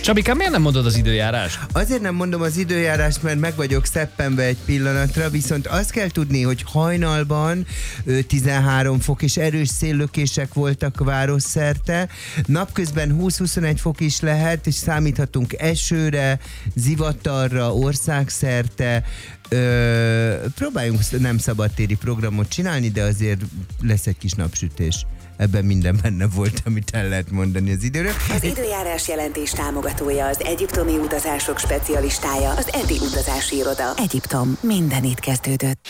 Csabikám, miért nem mondod az időjárást? Azért nem mondom az időjárást, mert meg vagyok szeppenve egy pillanatra, viszont azt kell tudni, hogy hajnalban 13 fok és erős széllökések voltak városszerte. Napközben 20-21 fok is lehet, és számíthatunk esőre, zivatarra, országszerte. Próbáljunk nem szabadtéri programot csinálni, de azért lesz egy kis napsütés. Ebben minden benne volt, amit el lehet mondani az időről. Az időjárás jelentés támogatója az egyiptomi utazások specialistája, az Edi Utazási Iroda. Egyiptom. Minden itt kezdődött.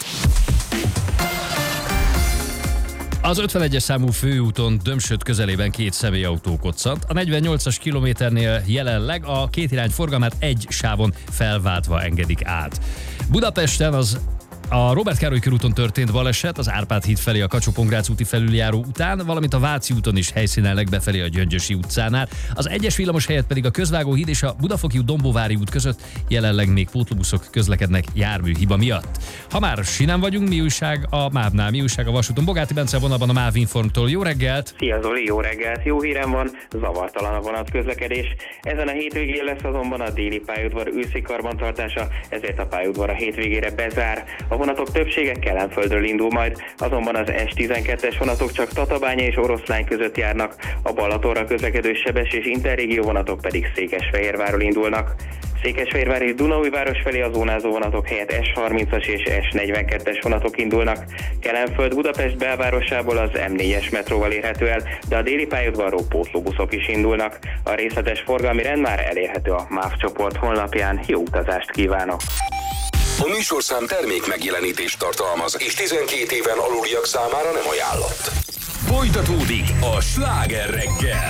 Az 51-es számú főúton Dömsöd közelében 2 személyautó koccant. A 48-as kilométernél jelenleg a két irány forgalmát egy sávon felváltva engedik át. Budapesten a Róbert Károly körúton történt baleset, az Árpád híd felé a Kacsó-Pongrác úti felüljáró után, valamint a Váci úton is helyszínelnek befelé a Gyöngyösi utcánál. Az 1-es villamos helyett pedig a Közvágó híd és a Budafoki út Dombóvári út között jelenleg még pótlóbuszok közlekednek járműhiba miatt. Ha már sinen vagyunk, mi újság a MÁV-nál, mi újság a vasúton? Bogáti Bence vonalban a MÁV Informtól. Jó reggelt! Szia Zoli, jó reggelt! Jó hírem van, zavartalan a vonatközlekedés. Ezen a hétvégén lesz azonban a déli pályaudvar őszi karbantartása, ezért a pályaudvar a hétvégére bezár. A vonatok többsége Kelenföldről indul majd, azonban az S12-es vonatok csak Tatabánya és Oroszlány között járnak, a Balatonra közlekedő sebes és interrégió vonatok pedig Székesfehérvárról indulnak. Székesfehérvár és Dunaújváros felé a zónázó vonatok helyett S30-as és S42-es vonatok indulnak. Kelenföld Budapest belvárosából az M4-es metróval érhető el, de a déli pályaudvarról pótlóbuszok is indulnak. A részletes forgalmi rend már elérhető a MÁV csoport honlapján. Jó utazást kívánok! A műsorszám termék megjelenítést tartalmaz, és 12 éven aluliak számára nem ajánlott. Folytatódik a Sláger reggel.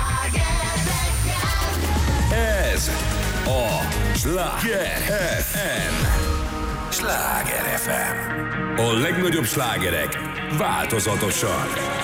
Ez a Sláger FM. Sláger FM. A legnagyobb slágerek változatosan.